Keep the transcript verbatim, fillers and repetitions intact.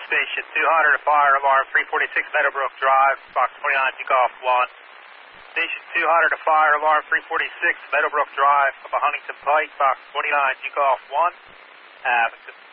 Station two hundred, fire alarm three forty-six Meadowbrook Drive, Fox twenty-nine, takeoff one. Station two hundred, fire alarm three forty-six Meadowbrook Drive, up a Huntington Pike, Fox twenty-nine, takeoff one. Have a